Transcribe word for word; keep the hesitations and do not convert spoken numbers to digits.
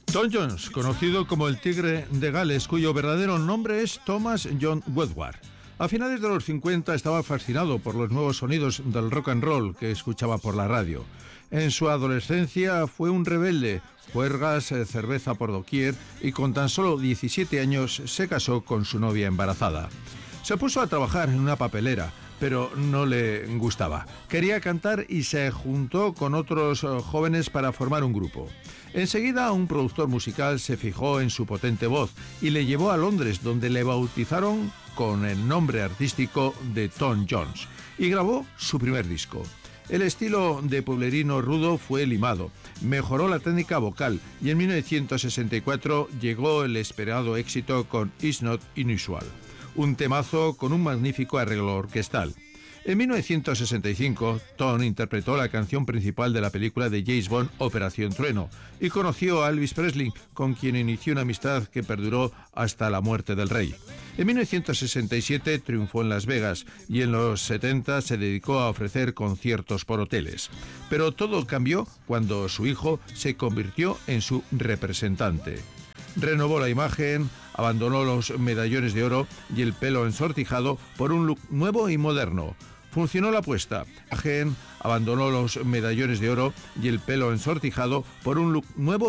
Tom Jones, conocido como el Tigre de Gales, cuyo verdadero nombre es Thomas John Woodward. A finales de los cincuenta estaba fascinado por los nuevos sonidos del rock and roll que escuchaba por la radio. En su adolescencia fue un rebelde, juergas, eh, cerveza por doquier, y con tan solo diecisiete años se casó con su novia embarazada. Se puso a trabajar en una papelera, pero no le gustaba. Quería cantar y se juntó con otros eh, jóvenes para formar un grupo. Enseguida un productor musical se fijó en su potente voz y le llevó a Londres, donde le bautizaron con el nombre artístico de Tom Jones, y grabó su primer disco. El estilo de pueblerino rudo fue limado, mejoró la técnica vocal y en mil novecientos sesenta y cuatro llegó el esperado éxito con It's Not Unusual, un temazo con un magnífico arreglo orquestal. En mil novecientos sesenta y cinco, Tom interpretó la canción principal de la película de James Bond, Operación Trueno, y conoció a Elvis Presley, con quien inició una amistad que perduró hasta la muerte del rey. En mil novecientos sesenta y siete triunfó en Las Vegas y en los setenta se dedicó a ofrecer conciertos por hoteles. Pero todo cambió cuando su hijo se convirtió en su representante. Renovó la imagen, abandonó los medallones de oro y el pelo ensortijado por un look nuevo y moderno. Funcionó la apuesta. Gen abandonó los medallones de oro y el pelo ensortijado por un look nuevo